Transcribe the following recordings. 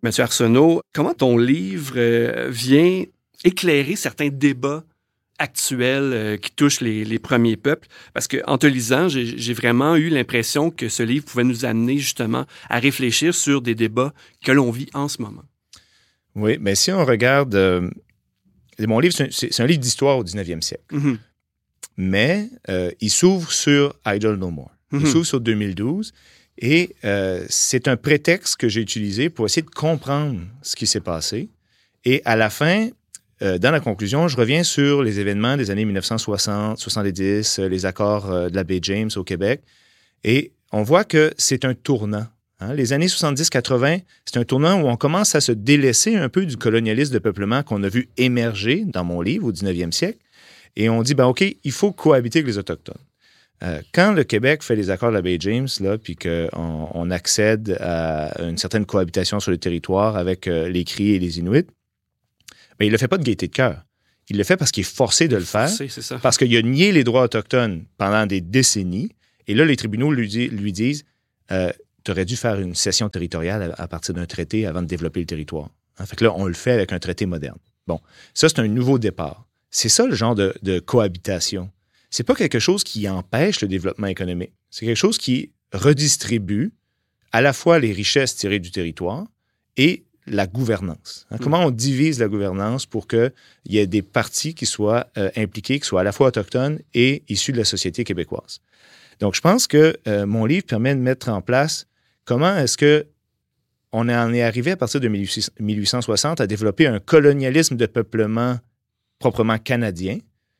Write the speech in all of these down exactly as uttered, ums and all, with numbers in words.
Mathieu Arsenault, comment ton livre euh, vient éclairer certains débats actuels euh, qui touchent les, les premiers peuples? Parce qu'en te lisant, j'ai, j'ai vraiment eu l'impression que ce livre pouvait nous amener justement à réfléchir sur des débats que l'on vit en ce moment. Oui, mais si on regarde... Euh, mon livre, c'est un, c'est un livre d'histoire au dix-neuvième siècle. Mm-hmm. Mais euh, il s'ouvre sur Idle No More. Mm-hmm. Il s'ouvre sur deux mille douze. Et euh, c'est un prétexte que j'ai utilisé pour essayer de comprendre ce qui s'est passé. Et à la fin, euh, dans la conclusion, je reviens sur les événements des années dix-neuf cent soixante, soixante-dix, euh, les accords euh, de la baie James au Québec. Et on voit que c'est un tournant. Hein? Les années soixante-dix quatre-vingt, c'est un tournant où on commence à se délaisser un peu du colonialisme de peuplement qu'on a vu émerger dans mon livre au dix-neuvième siècle. Et on dit, ben OK, il faut cohabiter avec les Autochtones. Euh, quand le Québec fait les accords de la baie James, là, puis qu'on on accède à une certaine cohabitation sur le territoire avec euh, les Cris et les Inuits, bien, il ne le fait pas de gaieté de cœur. Il le fait parce qu'il est forcé de le faire, forcé, c'est ça. Parce qu'il a nié les droits autochtones pendant des décennies. Et là, les tribunaux lui, di- lui disent euh, « Tu aurais dû faire une cession territoriale à, à partir d'un traité avant de développer le territoire. Hein? » Fait que là, on le fait avec un traité moderne. Bon, ça, c'est un nouveau départ. C'est ça le genre de, de cohabitation. C'est pas quelque chose qui empêche le développement économique. C'est quelque chose qui redistribue à la fois les richesses tirées du territoire et la gouvernance. Hein, mmh. Comment on divise la gouvernance pour qu'il y ait des partis qui soient euh, impliqués, qui soient à la fois autochtones et issus de la société québécoise. Donc, je pense que euh, mon livre permet de mettre en place comment est-ce que on en est arrivé à partir de mille huit cent soixante à développer un colonialisme de peuplement proprement canadien.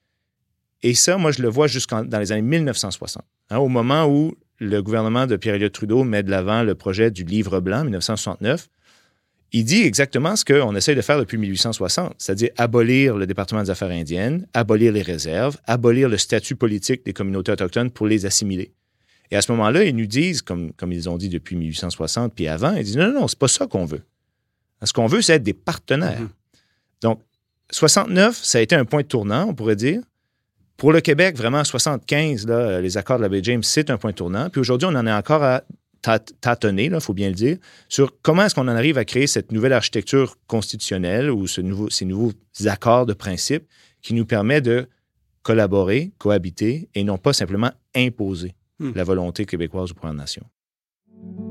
Et ça, moi, je le vois jusqu'en dans les années dix-neuf cent soixante, hein, au moment où le gouvernement de Pierre Elliott Trudeau met de l'avant le projet du Livre blanc, dix-neuf cent soixante-neuf. Il dit exactement ce qu'on essaie de faire depuis dix-huit cent soixante, c'est-à-dire abolir le département des Affaires indiennes, abolir les réserves, abolir le statut politique des communautés autochtones pour les assimiler. Et à ce moment-là, ils nous disent, comme, comme ils ont dit depuis dix-huit cent soixante, puis avant, ils disent non, non, non, c'est pas ça qu'on veut. Ce qu'on veut, c'est être des partenaires. Mm-hmm. Donc, soixante-neuf, ça a été un point de tournant, on pourrait dire. Pour le Québec, vraiment, soixante-quinze, là, les accords de la baie James, c'est un point tournant. Puis aujourd'hui, on en est encore à tâtonner, il faut bien le dire, sur comment est-ce qu'on en arrive à créer cette nouvelle architecture constitutionnelle ou ce nouveau, ces nouveaux accords de principe qui nous permet de collaborer, cohabiter et non pas simplement imposer hmm. la volonté québécoise aux Premières Nations.